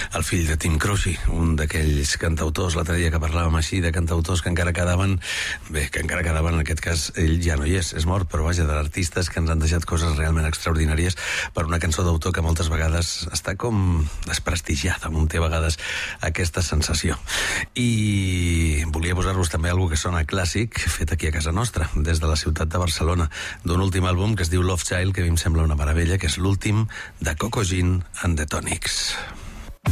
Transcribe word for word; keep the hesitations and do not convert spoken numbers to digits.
el fill de Tim Croce, un d'aquells cantautors, l'altre dia que parlàvem així de cantautors que encara quedaven, bé, que encara quedaven, en aquest cas ell ja no hi és, és mort, però vaja, d'artistes que ens han deixat coses realment extraordinàries per una cançó d'autor que moltes vegades està com desprestigiada, on té a vegades aquesta sensació. I volia posar-vos també alguna que sona clàssic, fet aquí a casa nostra, des de la ciutat de Barcelona, d'un últim àlbum que es diu Love Child, que a mi em sembla una meravella, que és l'últim de Coco Jean and the Tonics.